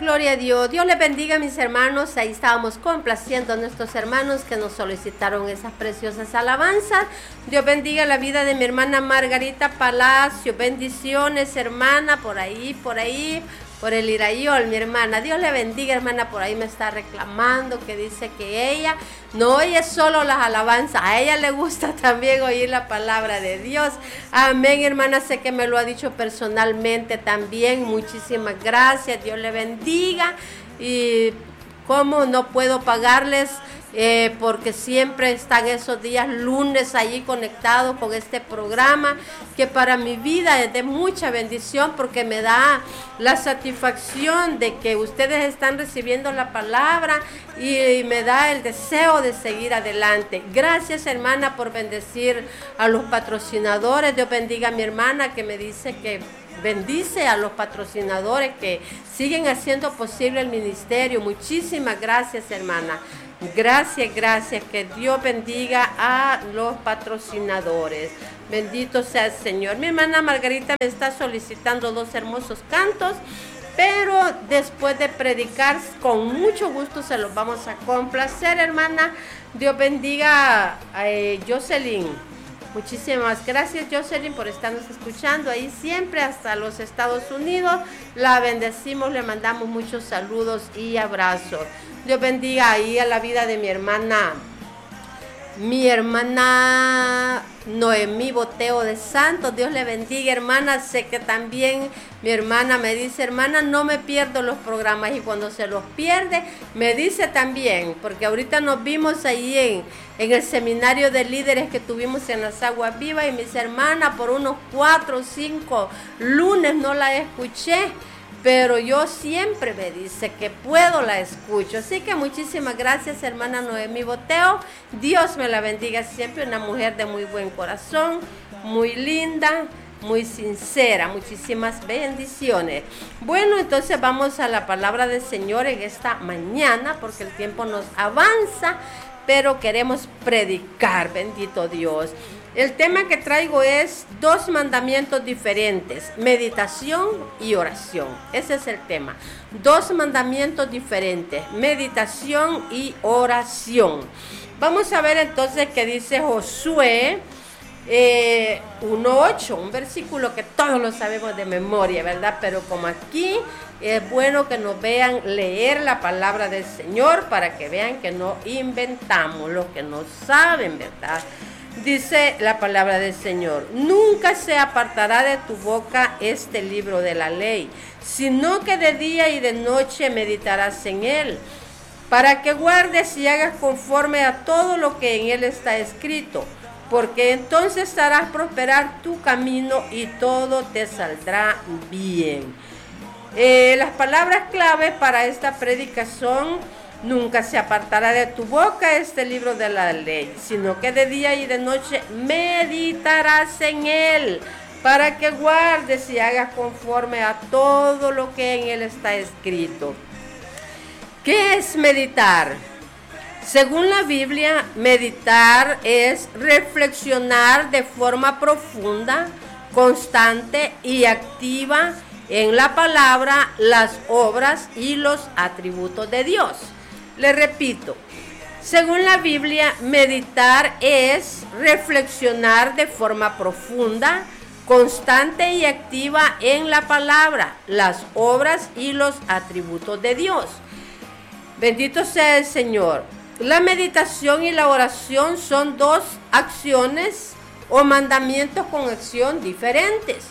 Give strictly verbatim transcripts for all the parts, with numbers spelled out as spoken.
Gloria a Dios. Dios les bendiga, mis hermanos. Ahí estábamos complaciendo a nuestros hermanos que nos solicitaron esas preciosas alabanzas. Dios bendiga la vida de mi hermana Margarita Palacio. Bendiciones, hermana, por ahí, por ahí, por el Irayol, mi hermana. Dios le bendiga, hermana. Por ahí me está reclamando que dice que ella no oye solo las alabanzas, a ella le gusta también oír la palabra de Dios. Amén, hermana, sé que me lo ha dicho personalmente también. Muchísimas gracias, Dios le bendiga. Y cómo no puedo pagarles, eh, porque siempre están esos días lunes allí conectados con este programa, que para mi vida es de mucha bendición, porque me da la satisfacción de que ustedes están recibiendo la palabra y, y me da el deseo de seguir adelante. Gracias, hermana, por bendecir a los patrocinadores. Dios bendiga a mi hermana que me dice que bendice a los patrocinadores que siguen haciendo posible el ministerio. Muchísimas gracias, hermana. Gracias, gracias. Que Dios bendiga a los patrocinadores. Bendito sea el Señor. Mi hermana Margarita me está solicitando dos hermosos cantos, pero después de predicar, con mucho gusto se los vamos a complacer, hermana. Dios bendiga a eh, Jocelyn. Muchísimas gracias, Jocelyn, por estarnos escuchando ahí siempre hasta los Estados Unidos. La bendecimos, le mandamos muchos saludos y abrazos. Dios bendiga ahí a la vida de mi hermana, mi hermana Noemí Boteo de Santos. Dios le bendiga, hermana. Sé que también mi hermana me dice, hermana, no me pierdo los programas, y cuando se los pierde, me dice también, porque ahorita nos vimos ahí en, en el seminario de líderes que tuvimos en las Aguas Vivas, y me dice, hermana, por unos cuatro o cinco lunes no la escuché, pero yo siempre me dice que puedo, la escucho. Así que muchísimas gracias, hermana Noemí Boteo. Dios me la bendiga siempre, una mujer de muy buen corazón, muy linda, muy sincera. Muchísimas bendiciones. Bueno, entonces vamos a la palabra del Señor en esta mañana, porque el tiempo nos avanza, pero queremos predicar, bendito Dios. El tema que traigo es dos mandamientos diferentes, meditación y oración. Ese es el tema. Dos mandamientos diferentes, meditación y oración. Vamos a ver entonces qué dice Josué eh, uno ocho, un versículo que todos lo sabemos de memoria, ¿verdad? Pero como aquí es bueno que nos vean leer la palabra del Señor para que vean que no inventamos lo que no saben, ¿verdad? Dice la palabra del Señor: nunca se apartará de tu boca este libro de la ley, sino que de día y de noche meditarás en él, para que guardes y hagas conforme a todo lo que en él está escrito, porque entonces harás prosperar tu camino y todo te saldrá bien. Eh, las palabras clave para esta predicación: nunca se apartará de tu boca este libro de la ley, sino que de día y de noche meditarás en él, para que guardes y hagas conforme a todo lo que en él está escrito. ¿Qué es meditar? Según la Biblia, meditar es reflexionar de forma profunda, constante y activa en la palabra, las obras y los atributos de Dios. Le repito, según la Biblia, meditar es reflexionar de forma profunda, constante y activa en la palabra, las obras y los atributos de Dios. Bendito sea el Señor. La meditación y la oración son dos acciones o mandamientos con acción diferentes.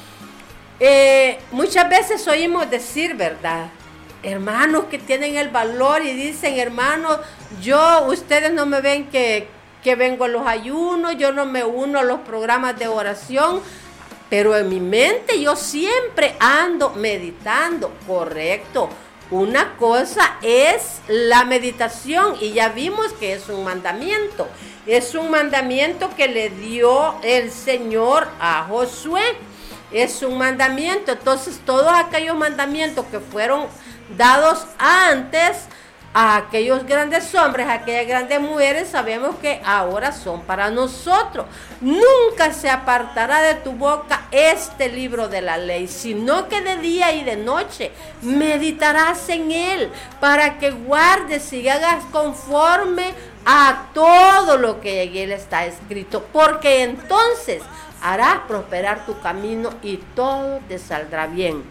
Eh, muchas veces oímos decir, ¿verdad?, hermanos que tienen el valor y dicen, hermanos, yo, ustedes no me ven que, que vengo a los ayunos, yo no me uno a los programas de oración, pero en mi mente yo siempre ando meditando. Correcto. Una cosa es la meditación, y ya vimos que es un mandamiento. Es un mandamiento que le dio el Señor a Josué. Es un mandamiento. Entonces, todos aquellos mandamientos que fueron dados antes, a aquellos grandes hombres, a aquellas grandes mujeres, sabemos que ahora son para nosotros. Nunca se apartará de tu boca este libro de la ley, sino que de día y de noche meditarás en él, para que guardes y hagas conforme a todo lo que en él está escrito, porque entonces harás prosperar tu camino y todo te saldrá bien.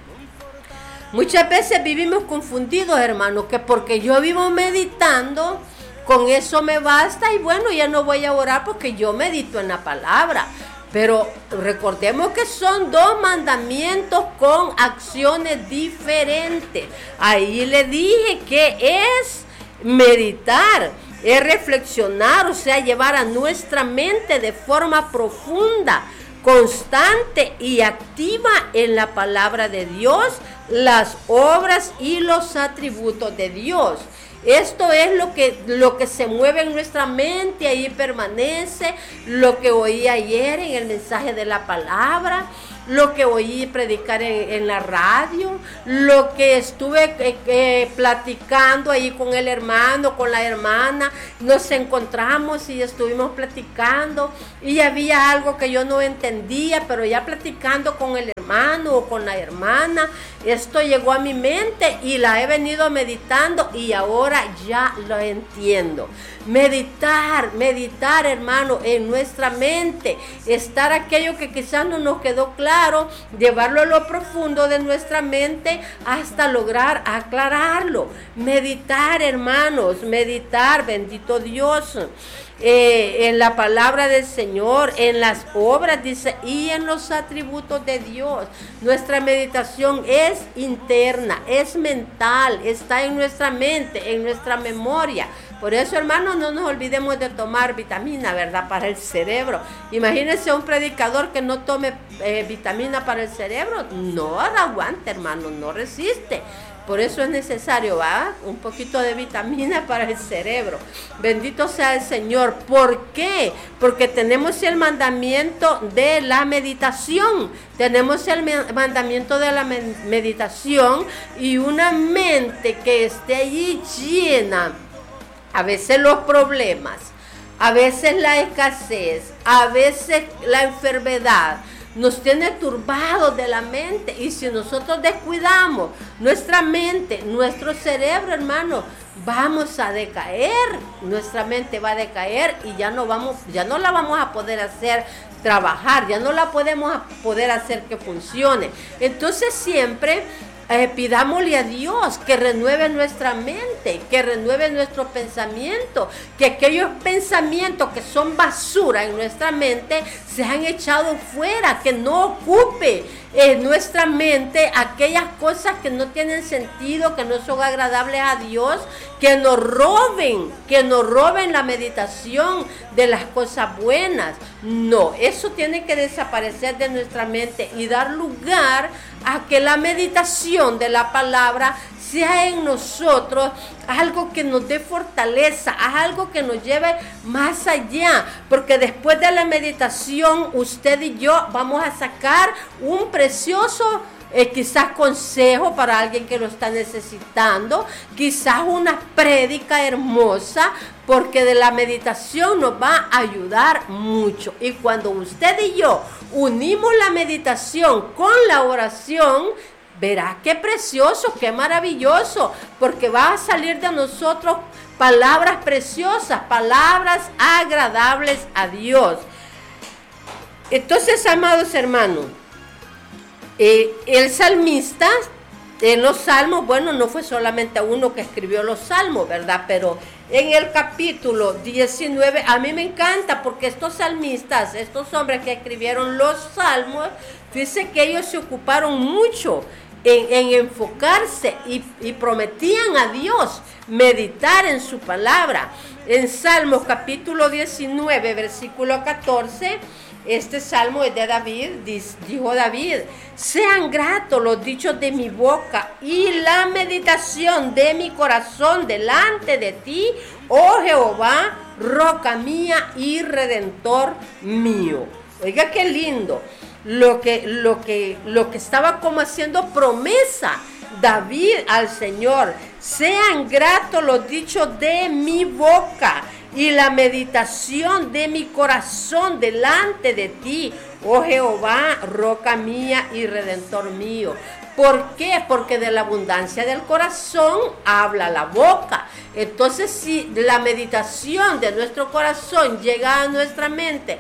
Muchas veces vivimos confundidos, hermanos, que porque yo vivo meditando, con eso me basta y bueno, ya no voy a orar porque yo medito en la palabra. Pero recordemos que son dos mandamientos con acciones diferentes. Ahí le dije que es meditar, es reflexionar, o sea, llevar a nuestra mente de forma profunda, constante y activa en la palabra de Dios, las obras y los atributos de Dios. Esto es lo que, lo que se mueve en nuestra mente, ahí permanece, lo que oí ayer en el mensaje de la palabra, lo que oí predicar en, en la radio, lo que estuve eh, eh, platicando ahí con el hermano, con la hermana, nos encontramos y estuvimos platicando y había algo que yo no entendía, pero ya platicando con el hermano o con la hermana, esto llegó a mi mente y la he venido meditando y ahora ya lo entiendo. Meditar, meditar, hermano, en nuestra mente, estar aquello que quizás no nos quedó claro, llevarlo a lo profundo de nuestra mente hasta lograr aclararlo. Meditar, hermanos, meditar, bendito Dios. Eh, en la palabra del Señor, en las obras, dice, y en los atributos de Dios. Nuestra meditación es interna, es mental, está en nuestra mente, en nuestra memoria. Por eso, hermanos, no nos olvidemos de tomar vitamina, ¿verdad? Para el cerebro. Imagínense un predicador que no tome eh, vitamina para el cerebro. No aguanta, hermano, no resiste. Por eso es necesario, ¿va? Un poquito de vitamina para el cerebro. Bendito sea el Señor. ¿Por qué? Porque tenemos el mandamiento de la meditación. Tenemos el mandamiento de la meditación y una mente que esté allí llena. A veces los problemas, a veces la escasez, a veces la enfermedad nos tiene turbados de la mente, y si nosotros descuidamos nuestra mente, nuestro cerebro, hermano, vamos a decaer, nuestra mente va a decaer y ya no vamos, ya no la vamos a poder hacer trabajar, ya no la podemos poder hacer que funcione. Entonces siempre Eh, pidámosle a Dios que renueve nuestra mente, que renueve nuestro pensamiento, que aquellos pensamientos que son basura en nuestra mente sean echados fuera, que no ocupe en nuestra mente aquellas cosas que no tienen sentido, que no son agradables a Dios, que nos roben, que nos roben la meditación de las cosas buenas. No, eso tiene que desaparecer de nuestra mente y dar lugar a que la meditación de la palabra sea en nosotros algo que nos dé fortaleza, algo que nos lleve más allá, porque después de la meditación usted y yo vamos a sacar un precioso Eh, quizás consejo para alguien que lo está necesitando, quizás una prédica hermosa, porque de la meditación nos va a ayudar mucho. Y cuando usted y yo unimos la meditación con la oración, verá qué precioso, qué maravilloso, porque va a salir de nosotros palabras preciosas, palabras agradables a Dios. Entonces, amados hermanos, Eh, el salmista en los salmos, bueno, no fue solamente uno que escribió los salmos, ¿verdad? Pero en el capítulo diecinueve, a mí me encanta porque estos salmistas, estos hombres que escribieron los salmos, dice que ellos se ocuparon mucho en, en enfocarse y, y prometían a Dios meditar en su palabra. En Salmos capítulo diecinueve, versículo catorce, este salmo es de David, dijo David: sean gratos los dichos de mi boca y la meditación de mi corazón delante de ti, oh Jehová, roca mía y redentor mío. Oiga qué lindo, lo que, lo que, lo que estaba como haciendo promesa David al Señor: sean gratos los dichos de mi boca y la meditación de mi corazón delante de ti, oh Jehová, roca mía y redentor mío. ¿Por qué? Porque de la abundancia del corazón habla la boca. Entonces, si la meditación de nuestro corazón llega a nuestra mente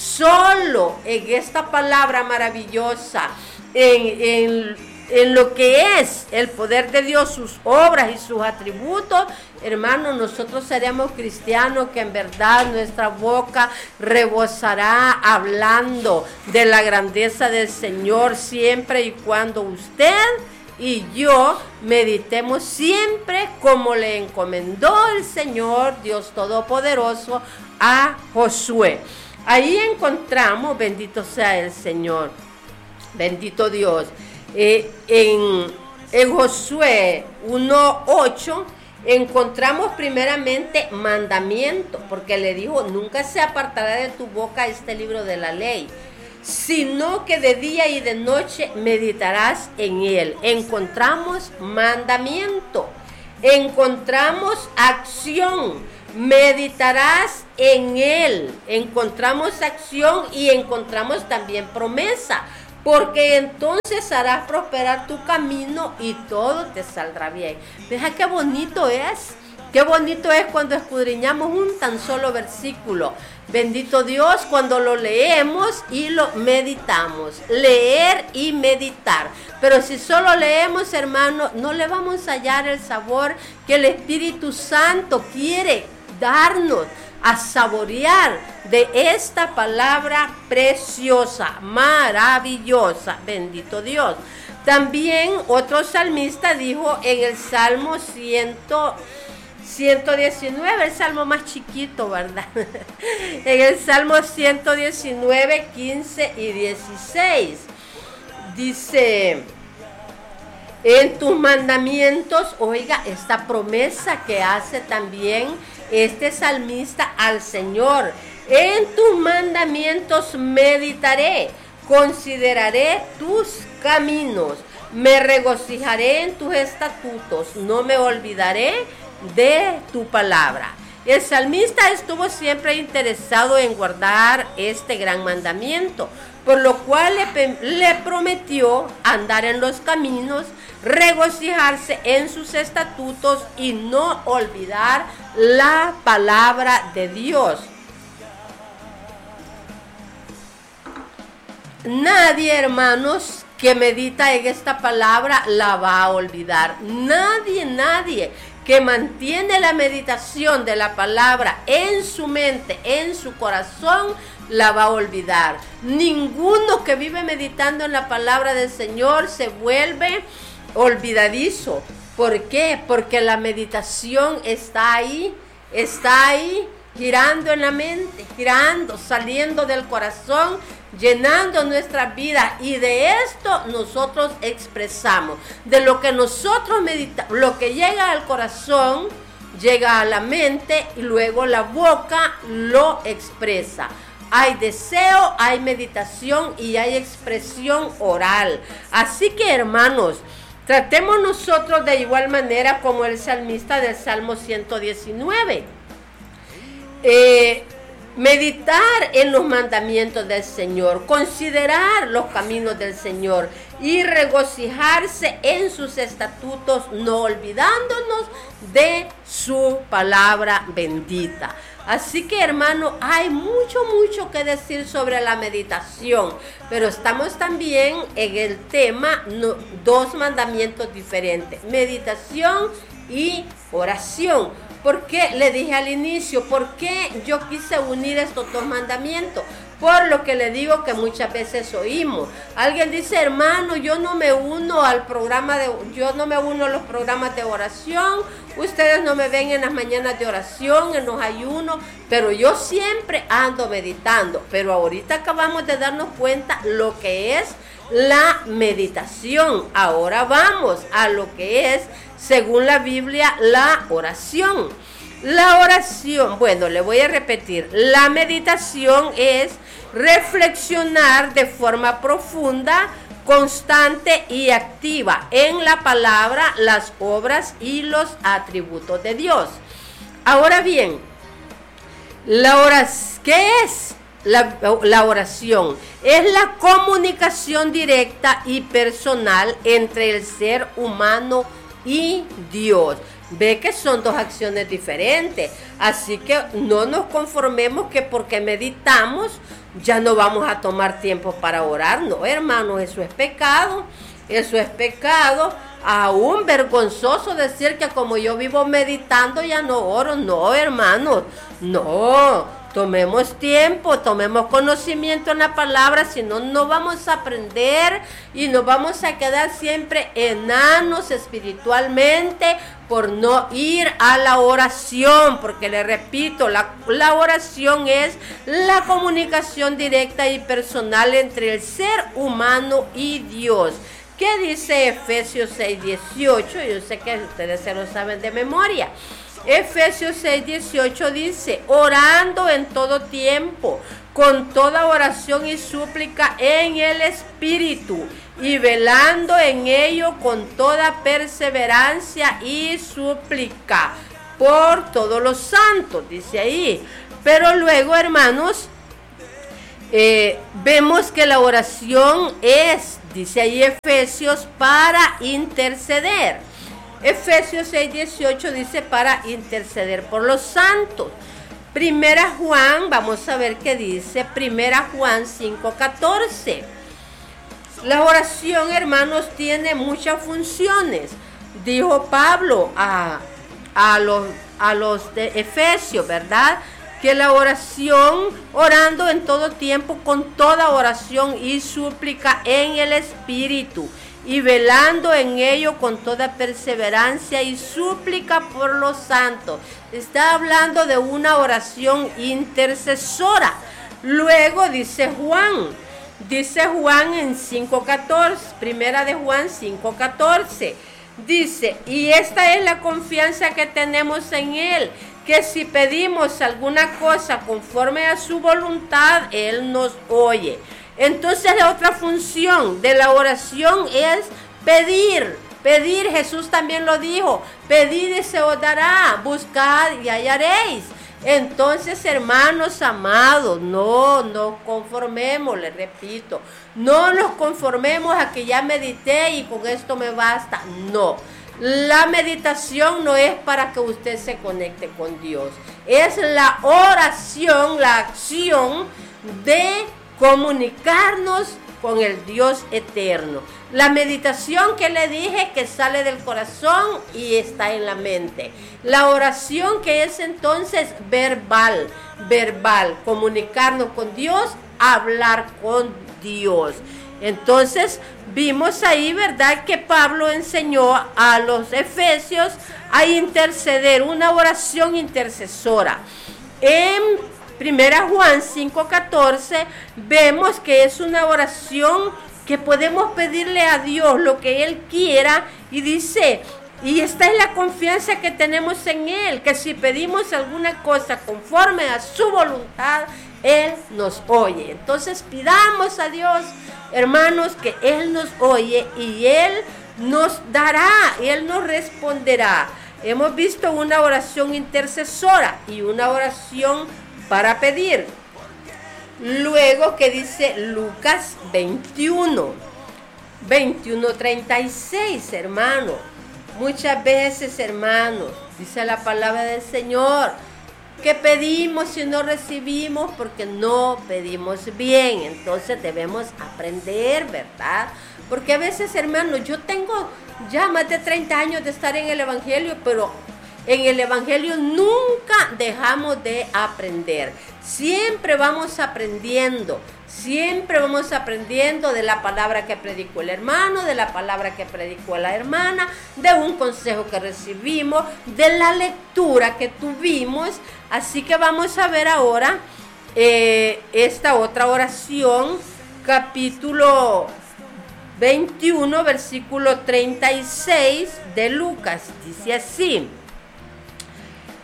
solo en esta palabra maravillosa, en, en en lo que es el poder de Dios, sus obras y sus atributos, hermanos, nosotros seremos cristianos que en verdad nuestra boca rebosará hablando de la grandeza del Señor, siempre y cuando usted y yo meditemos siempre como le encomendó el Señor Dios Todopoderoso a Josué. Ahí encontramos, bendito sea el Señor, bendito Dios. Eh, en, en Josué uno ocho encontramos primeramente mandamiento, porque le dijo: nunca se apartará de tu boca este libro de la ley, sino que de día y de noche meditarás en él. Encontramos mandamiento, encontramos acción, meditarás en él, encontramos acción y encontramos también promesa. Porque entonces harás prosperar tu camino y todo te saldrá bien. Deja qué bonito es. Qué bonito es cuando escudriñamos un tan solo versículo. Bendito Dios cuando lo leemos y lo meditamos. Leer y meditar. Pero si solo leemos, hermano, no le vamos a hallar el sabor que el Espíritu Santo quiere darnos a saborear de esta palabra preciosa, maravillosa, bendito Dios. También otro salmista dijo en el Salmo ciento diecinueve, el salmo más chiquito, ¿verdad? En el Salmo ciento diecinueve, quince y dieciséis, dice: en tus mandamientos, oiga, esta promesa que hace también este salmista al Señor: en tus mandamientos meditaré, consideraré tus caminos, me regocijaré en tus estatutos, no me olvidaré de tu palabra. El salmista estuvo siempre interesado en guardar este gran mandamiento, por lo cual le, le prometió andar en los caminos, regocijarse en sus estatutos y no olvidar la palabra de Dios. Nadie, hermanos, que medita en esta palabra la va a olvidar. Nadie, nadie que mantiene la meditación de la palabra en su mente, en su corazón, la va a olvidar. Ninguno que vive meditando en la palabra del Señor se vuelve olvidadizo. ¿Por qué? Porque la meditación está ahí, está ahí, girando en la mente, girando, saliendo del corazón, llenando nuestra vida, y de esto nosotros expresamos. De lo que nosotros meditamos, lo que llega al corazón, llega a la mente y luego la boca lo expresa. Hay deseo, hay meditación y hay expresión oral. Así que, hermanos, tratemos nosotros de igual manera como el salmista del Salmo ciento diecinueve. Eh, meditar en los mandamientos del Señor, considerar los caminos del Señor y regocijarse en sus estatutos, no olvidándonos de su palabra bendita. Así que, hermano, hay mucho, mucho que decir sobre la meditación, pero estamos también en el tema, no, dos mandamientos diferentes: meditación y oración. ¿Por qué? Le dije al inicio, ¿por qué yo quise unir estos dos mandamientos? Por lo que le digo que muchas veces oímos. Alguien dice: hermano, yo no me uno al programa de, yo no me uno a los programas de oración, ustedes no me ven en las mañanas de oración, en los ayunos, pero yo siempre ando meditando. Pero ahorita acabamos de darnos cuenta lo que es la meditación. Ahora vamos a lo que es, según la Biblia, la oración. La oración, bueno, le voy a repetir, la meditación es reflexionar de forma profunda constante y activa en la palabra, las obras y los atributos de Dios. Ahora bien, la oración, ¿qué es la, la oración? Es la comunicación directa y personal entre el ser humano y Dios. Ve que son dos acciones diferentes, así que no nos conformemos que porque meditamos ya no vamos a tomar tiempo para orar. No, hermanos, eso es pecado, eso es pecado, aún vergonzoso decir que como yo vivo meditando ya no oro. No, hermanos, no. Tomemos tiempo, tomemos conocimiento en la palabra, si no, no vamos a aprender y nos vamos a quedar siempre enanos espiritualmente por no ir a la oración, porque le repito, la, la oración es la comunicación directa y personal entre el ser humano y Dios. ¿Qué dice Efesios seis dieciocho? Yo sé que ustedes se lo saben de memoria. Efesios seis dieciocho dice, orando en todo tiempo, con toda oración y súplica en el Espíritu, y velando en ello con toda perseverancia y súplica por todos los santos, dice ahí. Pero luego, hermanos, eh, vemos que la oración es, dice ahí Efesios, para interceder. Efesios seis dieciocho dice para interceder por los santos. Primera Juan, vamos a ver qué dice. Primera Juan cinco catorce. La oración, hermanos, tiene muchas funciones. Dijo Pablo a, a, los, a los de Efesios, ¿verdad? Que la oración, orando en todo tiempo, con toda oración y súplica en el Espíritu, y velando en ello con toda perseverancia y súplica por los santos. Está hablando de una oración intercesora. Luego dice Juan, dice Juan en cinco catorce, primera de Juan cinco catorce, dice, y esta es la confianza que tenemos en Él, que si pedimos alguna cosa conforme a su voluntad, Él nos oye. Entonces la otra función de la oración es pedir, pedir. Jesús también lo dijo, pedid y se os dará, buscad y hallaréis. Entonces, hermanos amados, no nos conformemos, les repito, no nos conformemos a que ya medité y con esto me basta. No, la meditación no es para que usted se conecte con Dios, es la oración, la acción de comunicarnos con el Dios eterno. La meditación que le dije que sale del corazón y está en la mente. La oración que es entonces verbal, verbal, comunicarnos con Dios, hablar con Dios. Entonces vimos ahí, ¿verdad?, que Pablo enseñó a los efesios a interceder, una oración intercesora. En Primera Juan cinco catorce vemos que es una oración que podemos pedirle a Dios lo que Él quiera, y dice, y esta es la confianza que tenemos en Él, que si pedimos alguna cosa conforme a su voluntad, Él nos oye. Entonces pidamos a Dios, hermanos, que Él nos oye y Él nos dará, y Él nos responderá. Hemos visto una oración intercesora y una oración para pedir. Luego, que dice Lucas veintiuno, veintiuno treinta y seis, hermano. Muchas veces, hermanos, dice la palabra del Señor, que pedimos y no recibimos porque no pedimos bien. Entonces debemos aprender, ¿verdad? Porque a veces, hermanos, yo tengo ya más de treinta años de estar en el Evangelio, pero en el Evangelio nunca dejamos de aprender. Siempre vamos aprendiendo, siempre vamos aprendiendo de la palabra que predicó el hermano, de la palabra que predicó la hermana, de un consejo que recibimos, de la lectura que tuvimos. Así que vamos a ver ahora eh, esta otra oración, capítulo veintiuno, versículo treinta y seis de Lucas. Dice así: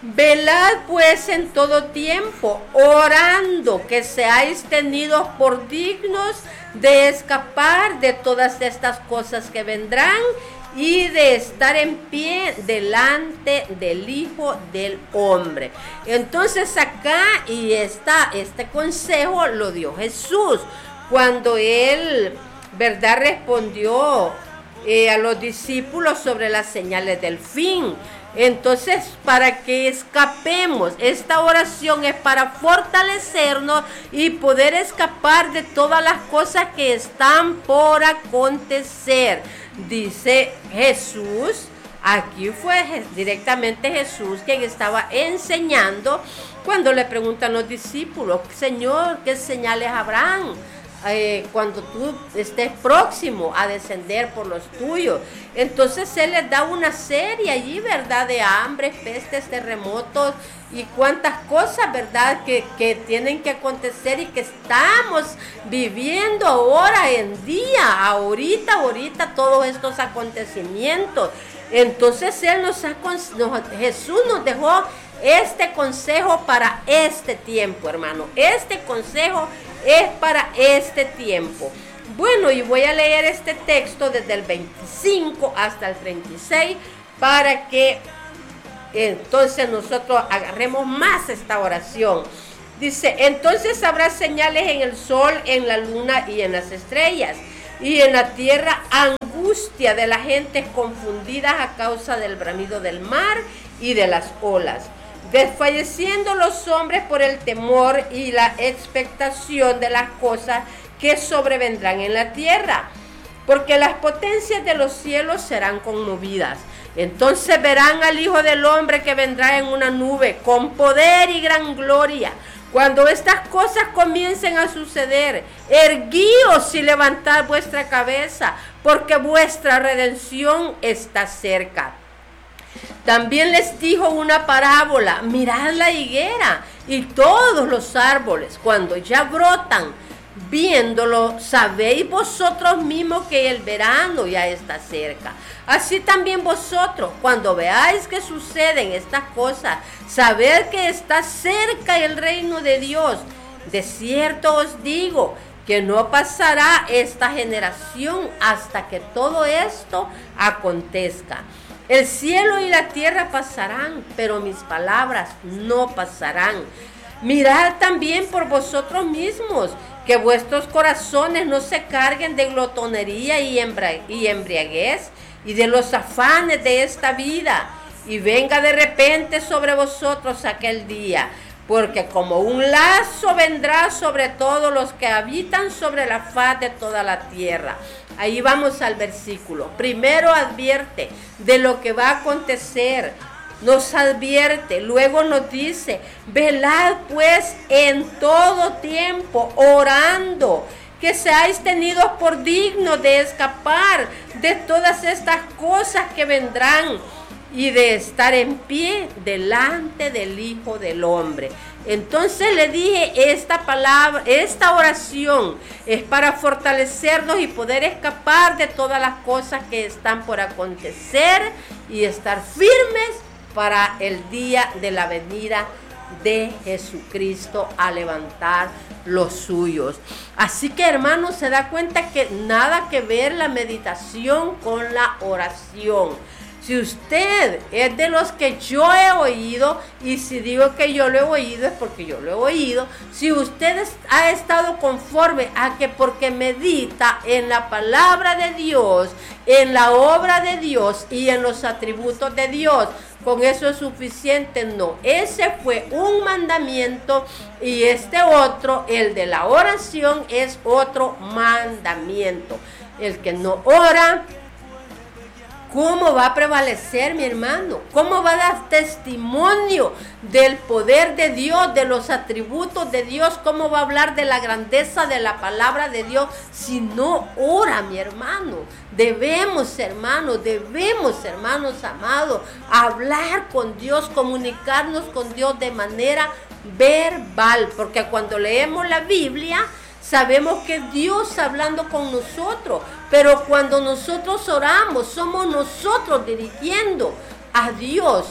Velad pues en todo tiempo, orando que seáis tenidos por dignos de escapar de todas estas cosas que vendrán y de estar en pie delante del Hijo del Hombre. Entonces acá y está este consejo lo dio Jesús cuando él, ¿verdad?, respondió eh, a los discípulos sobre las señales del fin. Entonces, para que escapemos, esta oración es para fortalecernos y poder escapar de todas las cosas que están por acontecer. Dice Jesús, aquí fue directamente Jesús quien estaba enseñando cuando le preguntan los discípulos, Señor, ¿qué señales habrán Eh, cuando tú estés próximo a descender por los tuyos? Entonces Él les da una serie allí, ¿verdad?, de hambre, pestes, terremotos y cuántas cosas, ¿verdad?, que, que tienen que acontecer y que estamos viviendo ahora en día, ahorita, ahorita, todos estos acontecimientos. Entonces Él nos ha, nos, Jesús nos dejó este consejo para este tiempo, hermano. Este consejo es para este tiempo. Bueno, y voy a leer este texto desde el veinticinco hasta el treinta y seis para que entonces nosotros agarremos más esta oración. Dice, entonces habrá señales en el sol, en la luna y en las estrellas, y en la tierra angustia de la gente confundidas a causa del bramido del mar y de las olas, desfalleciendo los hombres por el temor y la expectación de las cosas que sobrevendrán en la tierra, porque las potencias de los cielos serán conmovidas. Entonces verán al Hijo del Hombre que vendrá en una nube con poder y gran gloria. Cuando estas cosas comiencen a suceder, erguíos y levantad vuestra cabeza, porque vuestra redención está cerca. También les dijo una parábola, mirad la higuera y todos los árboles, cuando ya brotan, viéndolo, sabéis vosotros mismos que el verano ya está cerca. Así también vosotros, cuando veáis que suceden estas cosas, sabed que está cerca el reino de Dios. De cierto os digo que no pasará esta generación hasta que todo esto acontezca. El cielo y la tierra pasarán, pero mis palabras no pasarán. Mirad también por vosotros mismos, que vuestros corazones no se carguen de glotonería y, embra- y embriaguez, y de los afanes de esta vida, y venga de repente sobre vosotros aquel día, porque como un lazo vendrá sobre todos los que habitan sobre la faz de toda la tierra. Ahí vamos al versículo. Primero advierte de lo que va a acontecer. Nos advierte, luego nos dice, velad pues en todo tiempo, orando, que seáis tenidos por dignos de escapar de todas estas cosas que vendrán y de estar en pie delante del Hijo del Hombre. Entonces le dije, esta palabra, esta oración es para fortalecernos y poder escapar de todas las cosas que están por acontecer y estar firmes para el día de la venida de Jesucristo a levantar los suyos. Así que, hermanos, se da cuenta que nada que ver la meditación con la oración. Si usted es de los que yo he oído, y si digo que yo lo he oído es porque yo lo he oído, si usted ha estado conforme a que porque medita en la palabra de Dios, en la obra de Dios y en los atributos de Dios, con eso es suficiente, no. Ese fue un mandamiento y este otro, el de la oración, es otro mandamiento. El que no ora, ¿cómo va a prevalecer, mi hermano? ¿Cómo va a dar testimonio del poder de Dios, de los atributos de Dios? ¿Cómo va a hablar de la grandeza de la palabra de Dios si no ora, mi hermano? Debemos, hermanos, debemos, hermanos amados, hablar con Dios, comunicarnos con Dios de manera verbal, porque cuando leemos la Biblia, sabemos que Dios hablando con nosotros, pero cuando nosotros oramos, somos nosotros dirigiendo a Dios.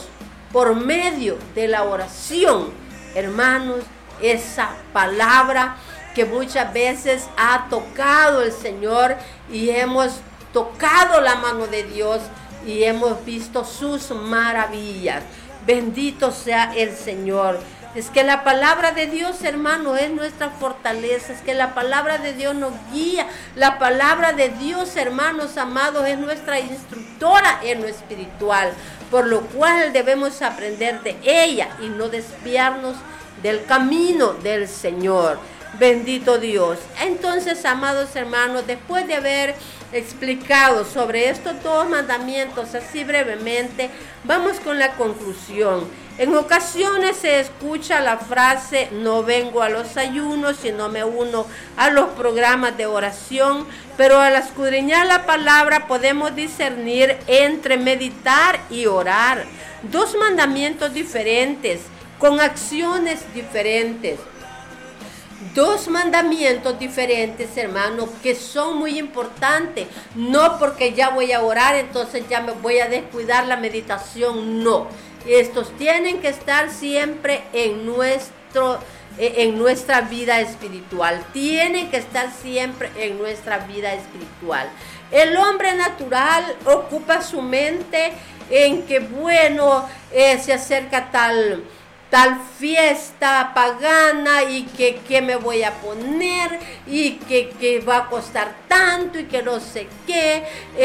por medio de la oración, hermanos, esa palabra que muchas veces ha tocado el Señor y hemos tocado la mano de Dios y hemos visto sus maravillas. Bendito sea el Señor. Es que la palabra de Dios, hermano, es nuestra fortaleza. Es que la palabra de Dios nos guía. La palabra de Dios, hermanos amados, es nuestra instructora en lo espiritual. Por lo cual debemos aprender de ella y no desviarnos del camino del Señor. Bendito Dios. Entonces, amados hermanos, después de haber explicado sobre estos dos mandamientos así brevemente, vamos con la conclusión. En ocasiones se escucha la frase: no vengo a los ayunos y no me uno a los programas de oración, pero al escudriñar la palabra podemos discernir entre meditar y orar. Dos mandamientos diferentes, con acciones diferentes. Dos mandamientos diferentes, hermanos, que son muy importantes. No porque ya voy a orar, entonces ya me voy a descuidar la meditación. No. Estos tienen que estar siempre en nuestro, en nuestra vida espiritual. Tienen que estar siempre en nuestra vida espiritual. El hombre natural ocupa su mente en que, bueno, eh, se acerca tal... tal fiesta pagana y que, que me voy a poner y que, que va a costar tanto y que no sé qué.